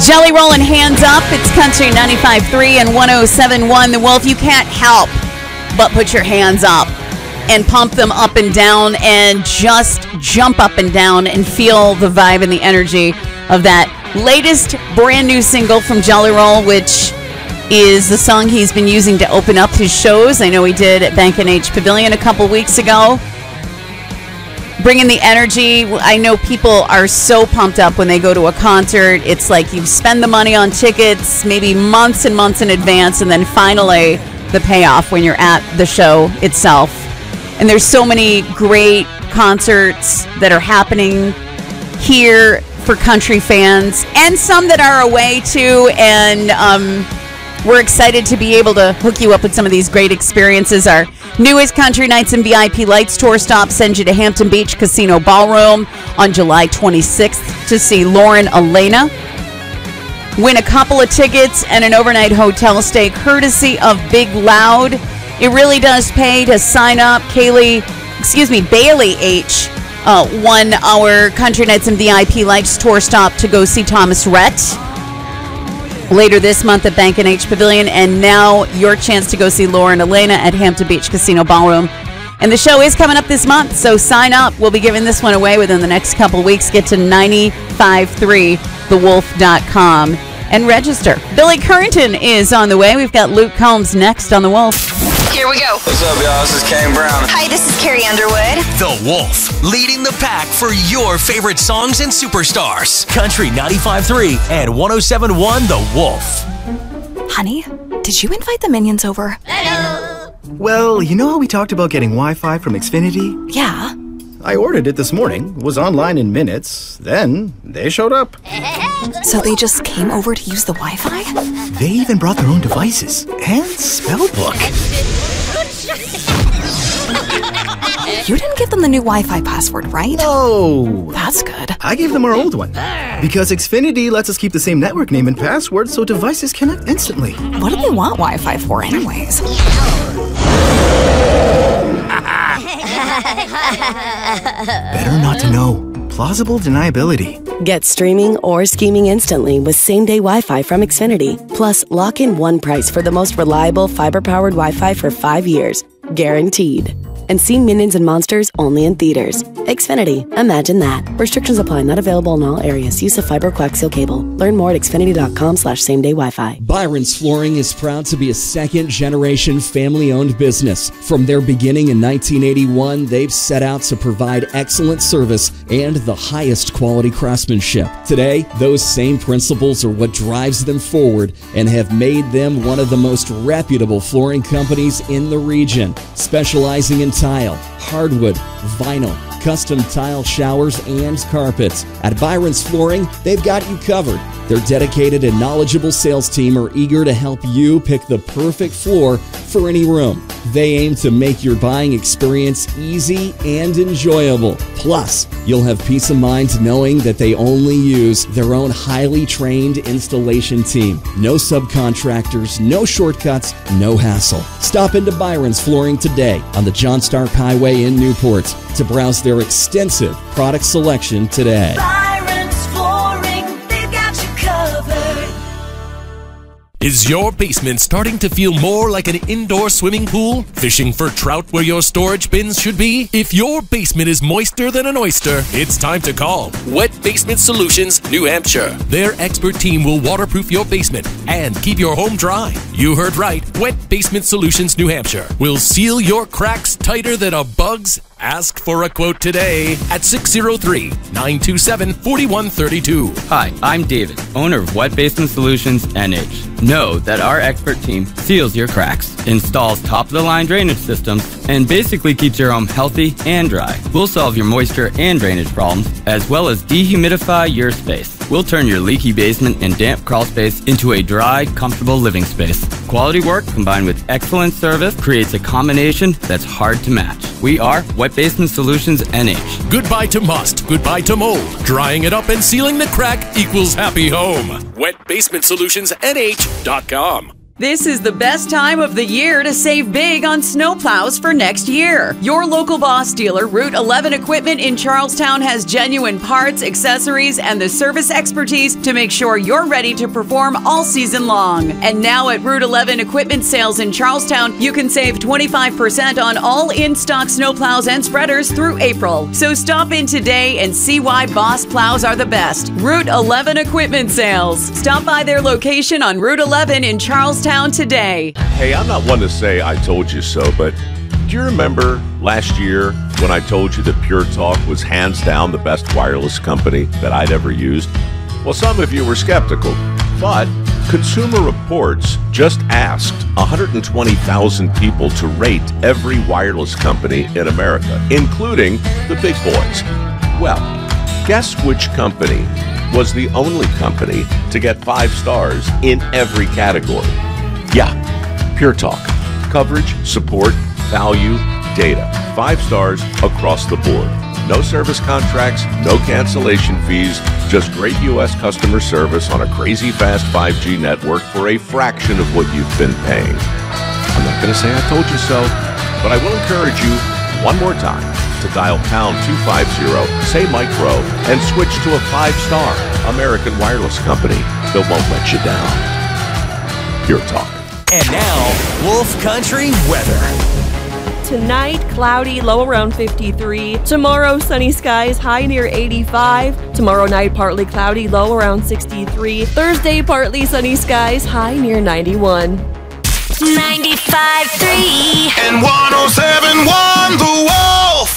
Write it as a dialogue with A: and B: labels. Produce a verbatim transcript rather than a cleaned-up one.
A: Jelly Rollin' Hands Up. It's Country ninety-five point three and one oh seven point one. The Wolf, you can't help but put your hands up and pump them up and down and just jump up and down and feel the vibe and the energy of that latest brand new single from Jelly Roll, which is the song he's been using to open up his shows. I know he did at Bank and H Pavilion a couple weeks ago. Bringing the energy. I know people are so pumped up when they go to a concert. It's like you spend the money on tickets maybe months and months in advance, and then finally the payoff when you're at the show itself. And there's so many great concerts that are happening here for country fans, and some that are away too. And um, we're excited to be able to hook you up with some of these great experiences. Our newest Country Nights and V I P Lights tour stop sends you to Hampton Beach Casino Ballroom on July twenty-sixth to see Lauren Elena. Win a couple of tickets and an overnight hotel stay courtesy of Big Loud. It really does pay to sign up. Kaylee, excuse me, Bailey H. Uh, won our Country Nights and V I P Lights tour stop to go see Thomas Rhett later this month at Bank and H Pavilion, and now your chance to go see Lauren Elena at Hampton Beach Casino Ballroom. And the show is coming up this month, so sign up. We'll be giving this one away within the next couple weeks. Get to nine five three the wolf dot com and register. Billy Currington is on the way. We've got Luke Combs next on The Wolf.
B: Here we go.
C: What's up, y'all? This is Kane Brown.
B: Hi, this is Carrie Underwood.
D: The Wolf, leading the pack for your favorite songs and superstars. Country ninety-five point three and one oh seven point one The Wolf.
E: Honey, did you invite the minions over?
F: Hello. Well, you know how we talked about getting Wi-Fi from Xfinity?
E: Yeah.
F: I ordered it this morning, was online in minutes, then they showed up.
E: So they just came over to use the Wi-Fi?
F: They even brought their own devices and spellbook.
E: You didn't give them the new Wi-Fi password, right?
F: No.
E: That's good.
F: I gave them our old one. Because Xfinity lets us keep the same network name and password so devices connect instantly.
E: What do they want Wi-Fi for anyways?
F: Better not to know. Plausible deniability.
G: Get streaming or scheming instantly with same-day Wi-Fi from Xfinity. Plus, lock in one price for the most reliable fiber-powered Wi-Fi for five years. Guaranteed. And see Minions and Monsters only in theaters. Xfinity. Imagine that. Restrictions apply. Not available in all areas. Use of fiber coaxial cable. Learn more at xfinity.com slash same-day Wi-Fi.
H: Byron's Flooring is proud to be a second-generation family-owned business. From their beginning in nineteen eighty-one, they've set out to provide excellent service and the highest quality craftsmanship. Today, those same principles are what drives them forward and have made them one of the most reputable flooring companies in the region, specializing in tile, hardwood, vinyl, custom tile showers, and carpets. At Byron's Flooring, they've got you covered. Their dedicated and knowledgeable sales team are eager to help you pick the perfect floor for any room. They aim to make your buying experience easy and enjoyable. Plus, you'll have peace of mind knowing that they only use their own highly trained installation team. No subcontractors, no shortcuts, no hassle. Stop into Byron's Flooring today on the John Stark Highway in Newport to browse their extensive product selection today.
I: Byron's Flooring, they've got you covered.
J: Is your basement starting to feel more like an indoor swimming pool? Fishing for trout where your storage bins should be? If your basement is moister than an oyster, it's time to call Wet Basement Solutions, New Hampshire. Their expert team will waterproof your basement and keep your home dry. You heard right. Wet Basement Solutions, New Hampshire will seal your cracks tighter than a bug's. Ask for a quote today at six oh three, nine two seven, four one three two.
K: Hi, I'm David, owner of Wet Basement Solutions N H. Know that our expert team seals your cracks, installs top-of-the-line drainage systems, and basically keeps your home healthy and dry. We'll solve your moisture and drainage problems, as well as dehumidify your space. We'll turn your leaky basement and damp crawl space into a dry, comfortable living space. Quality work combined with excellent service creates a combination that's hard to match. We are Wet Basement Solutions N H.
J: Goodbye to must, goodbye to mold. Drying it up and sealing the crack equals happy home. Wet Basement Solutions N H dot com.
A: This is the best time of the year to save big on snowplows for next year. Your local Boss dealer, Route eleven Equipment in Charlestown, has genuine parts, accessories, and the service expertise to make sure you're ready to perform all season long. And now at Route eleven Equipment Sales in Charlestown, you can save twenty-five percent on all in-stock snowplows and spreaders through April. So stop in today and see why Boss plows are the best. Route eleven Equipment Sales. Stop by their location on Route eleven in Charlestown today.
L: Hey, I'm not one to say I told you so, but do you remember last year when I told you that Pure Talk was hands down the best wireless company that I'd ever used? Well, some of you were skeptical, but Consumer Reports just asked one hundred twenty thousand people to rate every wireless company in America, including the big boys. Well, guess which company was the only company to get five stars in every category? Yeah, Pure Talk. Coverage, support, value, data. Five stars across the board. No service contracts, no cancellation fees, just great U S customer service on a crazy fast five G network for a fraction of what you've been paying. I'm not going to say I told you so, but I will encourage you one more time to dial pound two fifty, say Mike Rowe, and switch to a five-star American wireless company that won't let you down. Pure Talk.
D: And now, Wolf Country weather.
M: Tonight, cloudy, low around fifty-three. Tomorrow, sunny skies, high near eighty-five. Tomorrow night, partly cloudy, low around sixty-three. Thursday, partly sunny skies, high near ninety-one.
I: ninety-five point three
N: and one oh seven point one The Wolf.